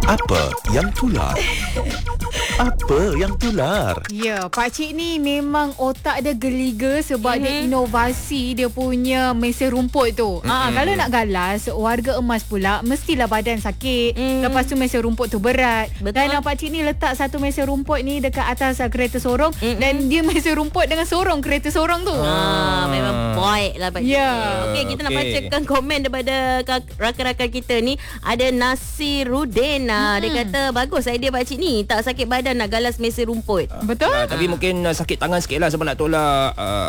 Apa yang tular? Apa yang tular? Ya, pakcik ni memang otak dia geliga sebab dia inovasi dia punya mesin rumput tu. Kalau nak galas, warga emas pula mestilah badan sakit. Lepas tu mesin rumput tu berat. Betul. Dan pakcik ni letak satu mesin rumput ni dekat atas kereta sorong dan dia mesin rumput dengan sorong kereta sorong tu. Memang baik lah pakcik. Ya. Okey, kita nak bacakan komen daripada rakan-rakan kita ni. Ada Nasiruddin. Dia kata bagus idea pakcik ni, tak sakit badan nak galas mesin rumput. Betul? Tapi mungkin sakit tangan sikit lah sebab nak tolak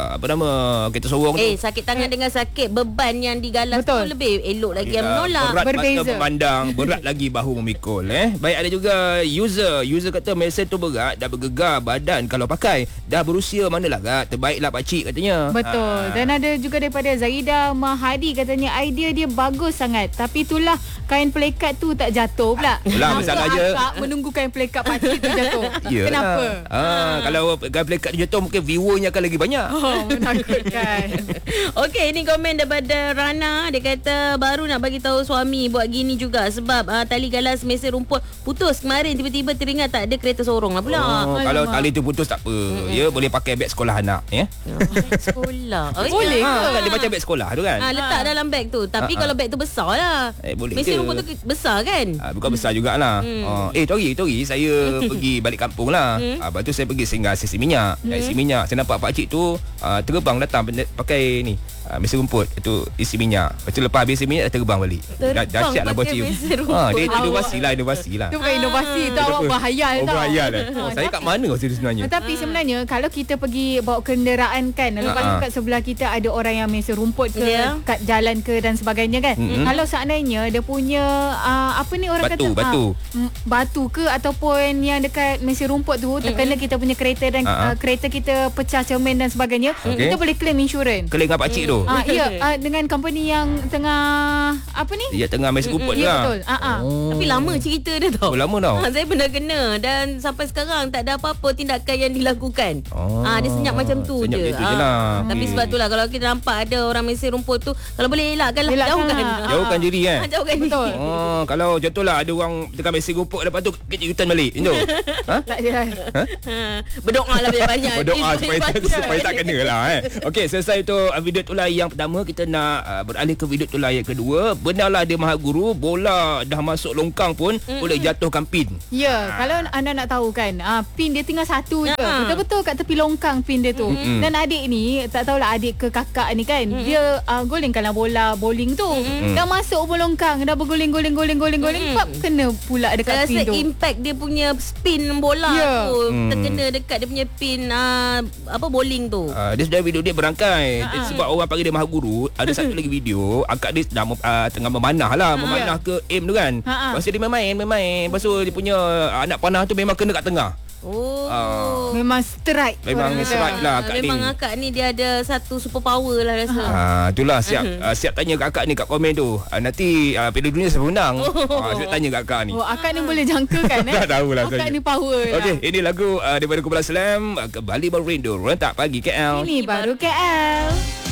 kereta sorong tu. Sakit tangan dengan sakit beban yang digalas Betul. tu lebih elok lagi yang menolak. Berat Berbeza. mata memandang, berat lagi bahu memikul. Baik, ada juga user kata mesin tu berat, dah bergegar badan kalau pakai. Dah berusia mana larat, terbaiklah pakcik katanya. Betul. Dan ada juga daripada Zaida Mahadi katanya idea dia bagus sangat. Tapi itulah kain pelekat tu tak jatuh pula. Ulang masalah je. Akak menunggu kain pelekat pakcik tu jatuh. Yalah. Kenapa? Kalau pelekat tu jatuh, mungkin viewernya akan lagi banyak. Oh, menakutkan. Okey, ini komen daripada Rana. Dia kata baru nak bagi tahu suami buat gini juga sebab tali galas mesin rumput putus kemarin, tiba-tiba teringat tak ada kereta sorong lah pula. Kalau tali tu putus tak apa. Ya, boleh pakai beg sekolah anak ya. Sekolah. Boleh ke? Kan dia macam beg sekolah tu kan. Letak dalam beg tu. Tapi kalau beg tu besar lah. Boleh mesin je. rumput tu besar kan? Bukan besar jugalah. Tori saya pergi balik kampung lah. Lepas tu saya pergi singgah stesen minyak. Dari stesen minyak saya nampak pakcik tu terbang datang pakai ni mesin rumput. Itu isi minyak. Lepas tu lepas habis isi minyak dah terbang balik. Dahsyat lah pakai pakcik. mesin rumput. Dia inovasi lah. Itu bukan inovasi. Itu awak berhayal tau. Berhayal saya kat mana sebenarnya? Tapi sebenarnya kalau kita pergi bawa kenderaan kan, lepas tu kat sebelah kita ada orang yang mesin rumput ke, kat jalan ke dan sebagainya kan. Kalau seandainya dia punya apa ni orang batu ke ataupun yang dekat mesin rumput tu terkena kita punya kereta dan kereta kita pecah cermin dan sebagainya, kita boleh claim insurans. Keleng dengan pakcik tu. Ya, dengan company yang tengah apa ni? Ya, tengah mesin rumput Ya lah. betul. Tapi lama cerita dia tau. Lama tau. Saya pernah kena dan sampai sekarang tak ada apa-apa tindakan yang dilakukan. Dia senyap macam tu senyap je. macam tu je lah. Tapi sebab itulah kalau kita nampak ada orang mesin rumput tu, kalau boleh elakkan lah. Jauhkan diri kan. Jauhkan diri. Betul. Kalau contohlah ada orang dekat mesin rumput, lepas tu kecil hutan balik macam tu. Tak ada. Berdoa lah banyak-banyak. Berdoa supaya tak kena lah. Okey, selesai tu video tulai yang pertama. Kita nak beralih ke video tulai yang kedua. Benarlah dia Maha Guru, bola dah masuk longkang pun boleh jatuhkan pin. Ya, kalau anda nak tahu kan, pin dia tinggal satu je. Betul-betul kat tepi longkang pin dia tu. Dan adik ni, tak tahulah adik ke kakak ni kan, dia golingkanlah bola bowling tu. Dah masuk pun longkang, dah berguling-guling pap kena pula dekat pin tu. Rasa impact dia punya spin bola tu terkena dekat dia punya pin bowling tu. Dia sudah video dia berangkai. Sebab orang panggil dia Maha Guru. Ada satu lagi video akak dia sedang tengah memanah lah, memanah ke aim tu kan. Lepas tu dia main. Lepas tu dia punya anak panah tu memang kena kat tengah. Memang strike. Memang strike lah akak ni. Memang akak ni dia ada satu super power lah rasa. Itulah siap tanya kat akak ni kat komen tu. Nanti Piala Dunia siapa menang? Siap tanya kat akak ni. Akak ni boleh jangkakan Tak tahulah akak ni power lah. Okey, ini lagu daripada Kumpulan Slam, Kembali Baru Rindu, Rentak Pagi KL. Ini baru KL.